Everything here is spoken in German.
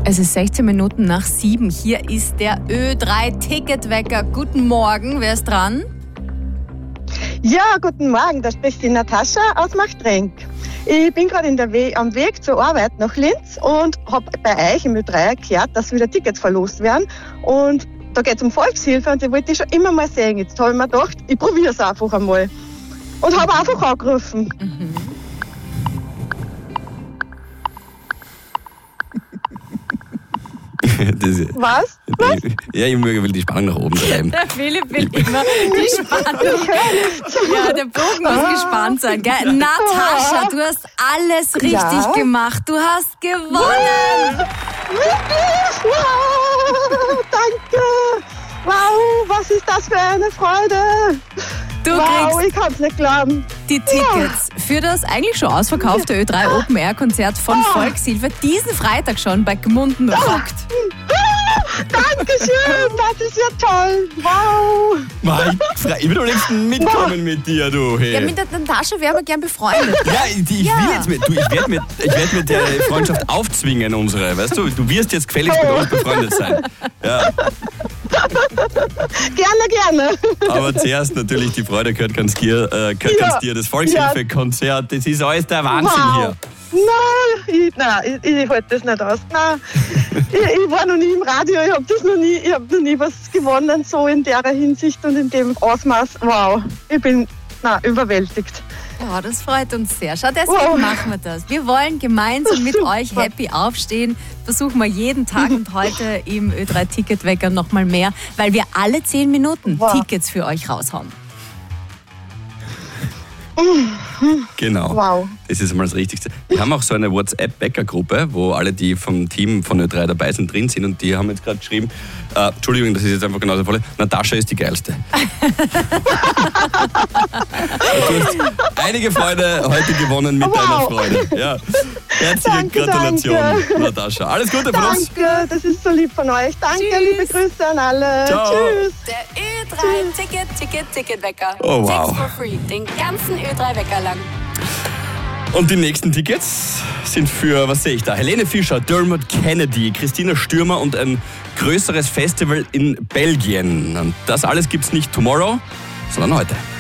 Es ist 16 Minuten nach 7. Hier ist der Ö3-Ticketwecker. Guten Morgen, wer ist dran? Ja, guten Morgen, da spricht die Natascha aus Machtrenk. Ich bin gerade am Weg zur Arbeit nach Linz und habe bei euch im Ö3 gehört, dass wieder Tickets verlost werden. Und da geht es um Volkshilfe und die wollte ich schon immer mal sehen. Jetzt habe ich mir gedacht, ich probiere es einfach einmal. Und habe einfach angerufen. Was? Ja, ich will die Spannung nach oben treiben. Der Philipp will immer die Spannung. Ja, der Bogen muss gespannt sein. Gell? Natascha, du hast alles richtig gemacht. Du hast gewonnen. Wirklich? Wow, danke. Wow, was ist das für eine Freude. Du kriegst ich kann es nicht glauben. Die Tickets für das eigentlich schon ausverkaufte Ö3 Open Air Konzert von Volkshilfe diesen Freitag schon bei Gmunden rockt. Dankeschön, das ist ja toll. Wow. Ich will am liebsten mitkommen mit dir, du. Hey. Ja, mit der Natascha wären wir gern befreundet. Ja, ich werde mit der Freundschaft aufzwingen, unsere. Weißt du, du wirst jetzt gefälligst mit uns befreundet sein. Ja. Gerne. Aber zuerst natürlich die Freude gehört ganz dir, das Volkshilfe-Konzert. Das ist alles der Wahnsinn hier. Nein, ich halte das nicht aus. Nein, ich war noch nie im Radio, ich habe noch nie was gewonnen, so in der Hinsicht und in dem Ausmaß. Wow, ich bin überwältigt. Ja, das freut uns sehr. Schau, deswegen machen wir das. Wir wollen gemeinsam mit euch happy aufstehen. Versuchen wir jeden Tag und heute im Ö3-Ticketwecker nochmal mehr, weil wir alle 10 Minuten Tickets für euch raushauen. Genau. Wow. Das ist einmal das Richtigste. Wir haben auch so eine WhatsApp-Bäcker-Gruppe, wo alle, die vom Team von Ö3 dabei sind, drin sind. Und die haben jetzt gerade geschrieben, Entschuldigung, das ist jetzt einfach genauso voll. Natascha ist die Geilste. Du hast einige Freude heute gewonnen mit deiner Freude. Ja. Herzliche Gratulation, Natascha. Alles Gute von uns. Danke, das ist so lieb von euch. Danke, liebe Grüße an alle. Ciao. Tschüss. Der Ö3-Ticketwecker. Oh, wow. Tickets for free. Den ganzen Ö3-Wecker lang. Und die nächsten Tickets sind für, was sehe ich da? Helene Fischer, Dermot Kennedy, Christina Stürmer und ein größeres Festival in Belgien. Und das alles gibt's nicht tomorrow, sondern heute.